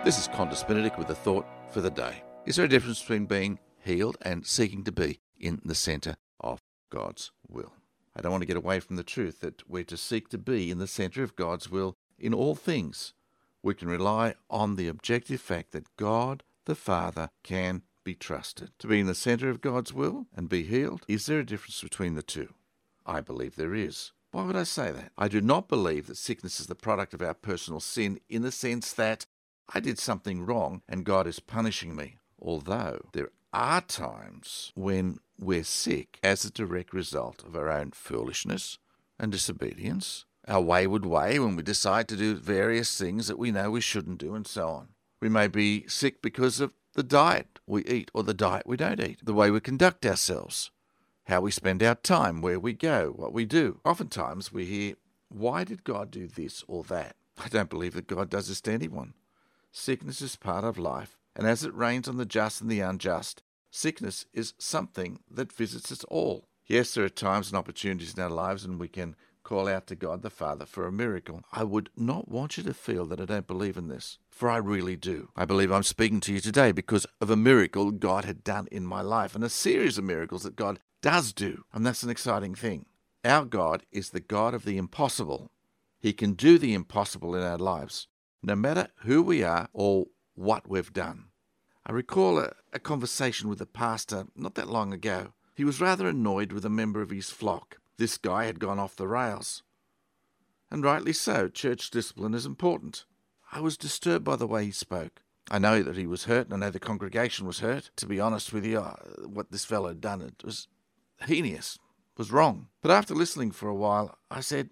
This is Qantas Benedict with a thought for the day. Is there a difference between being healed and seeking to be in the centre of God's will? I don't want to get away from the truth that we're to seek to be in the centre of God's will in all things. We can rely on the objective fact that God the Father can be trusted. To be in the centre of God's will and be healed, is there a difference between the two? I believe there is. Why would I say that? I do not believe that sickness is the product of our personal sin in the sense that I did something wrong and God is punishing me. Although there are times when we're sick as a direct result of our own foolishness and disobedience, our wayward way when we decide to do various things that we know we shouldn't do and so on. We may be sick because of the diet we eat or the diet we don't eat, the way we conduct ourselves, how we spend our time, where we go, what we do. Oftentimes we hear, why did God do this or that? I don't believe that God does this to anyone. Sickness is part of life, and as it rains on the just and the unjust, sickness is something that visits us all. Yes, there are times and opportunities in our lives when we can call out to God the Father for a miracle. I would not want you to feel that I don't believe in this, for I really do. I believe I'm speaking to you today because of a miracle God had done in my life, and a series of miracles that God does do, and that's an exciting thing. Our God is the God of the impossible. He can do the impossible in our lives, no matter who we are or what we've done. I recall a conversation with a pastor not that long ago. He was rather annoyed with a member of his flock. This guy had gone off the rails. And rightly so, church discipline is important. I was disturbed by the way he spoke. I know that he was hurt, and I know the congregation was hurt. To be honest with you, what this fellow had done, it was heinous, it was wrong. But after listening for a while, I said,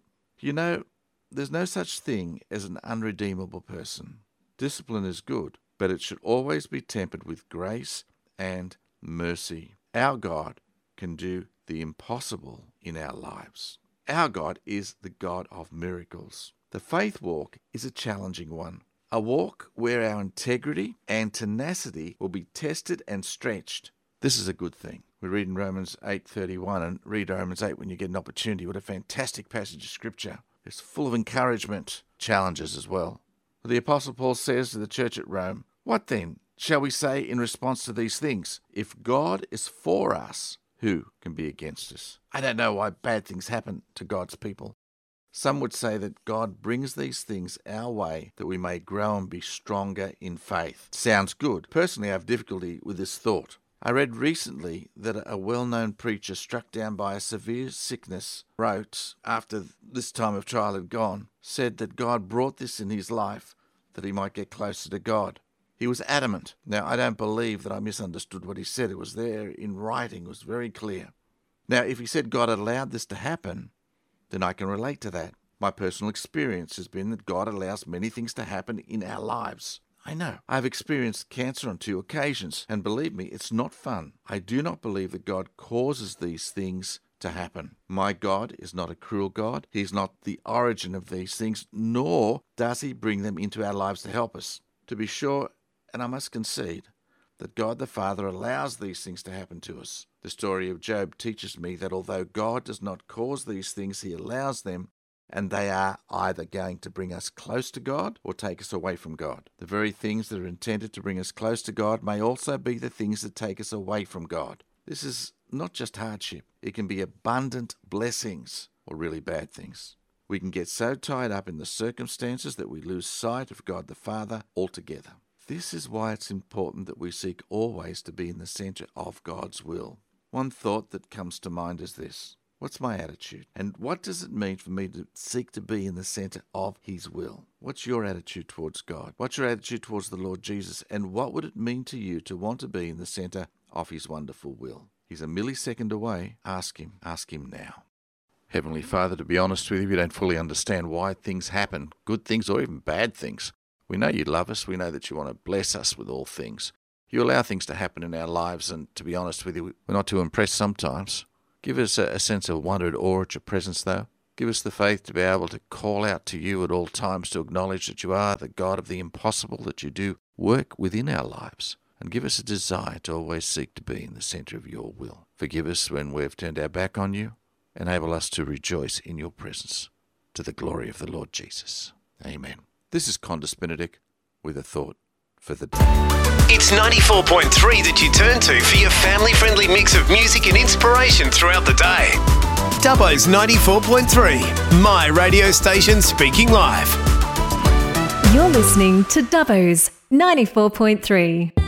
there's no such thing as an unredeemable person. Discipline is good, but it should always be tempered with grace and mercy. Our God can do the impossible in our lives. Our God is the God of miracles. The faith walk is a challenging one, a walk where our integrity and tenacity will be tested and stretched. This is a good thing. We read in Romans 8:31, and read Romans 8 when you get an opportunity. What a fantastic passage of Scripture. It's full of encouragement, challenges as well. The Apostle Paul says to the church at Rome, "What then shall we say in response to these things? If God is for us, who can be against us?" I don't know why bad things happen to God's people. Some would say that God brings these things our way that we may grow and be stronger in faith. Sounds good. Personally, I have difficulty with this thought. I read recently that a well-known preacher struck down by a severe sickness wrote, after this time of trial had gone, said that God brought this in his life that he might get closer to God. He was adamant. Now, I don't believe that I misunderstood what he said. It was there in writing. It was very clear. Now, if he said God had allowed this to happen, then I can relate to that. My personal experience has been that God allows many things to happen in our lives. I know. I've experienced cancer on 2 occasions, and believe me, it's not fun. I do not believe that God causes these things to happen. My God is not a cruel God. He's not the origin of these things, nor does he bring them into our lives to help us. To be sure, and I must concede, that God the Father allows these things to happen to us. The story of Job teaches me that although God does not cause these things, he allows them, and they are either going to bring us close to God or take us away from God. The very things that are intended to bring us close to God may also be the things that take us away from God. This is not just hardship. It can be abundant blessings or really bad things. We can get so tied up in the circumstances that we lose sight of God the Father altogether. This is why it's important that we seek always to be in the centre of God's will. One thought that comes to mind is this. What's my attitude? And what does it mean for me to seek to be in the centre of his will? What's your attitude towards God? What's your attitude towards the Lord Jesus? And what would it mean to you to want to be in the centre of his wonderful will? He's a millisecond away. Ask him. Ask him now. Heavenly Father, to be honest with you, we don't fully understand why things happen, good things or even bad things. We know you love us. We know that you want to bless us with all things. You allow things to happen in our lives, and to be honest with you, we're not too impressed sometimes. Give us a sense of wonder and awe at your presence, though. Give us the faith to be able to call out to you at all times, to acknowledge that you are the God of the impossible, that you do work within our lives. And give us a desire to always seek to be in the centre of your will. Forgive us when we've turned our back on you. Enable us to rejoice in your presence, to the glory of the Lord Jesus. Amen. This is Qantas Benedict with a thought for the day. It's 94.3 that you turn to for your family-friendly mix of music and inspiration throughout the day. Dubbo's 94.3, my radio station speaking live. You're listening to Dubbo's 94.3.